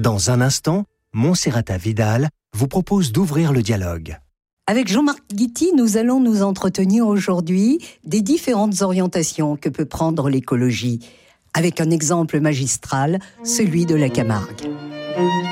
Dans un instant, Montserrata Vidal vous propose d'ouvrir le dialogue. Avec Jean-Marc Guity, nous allons nous entretenir aujourd'hui des différentes orientations que peut prendre l'écologie, avec un exemple magistral, celui de la Camargue.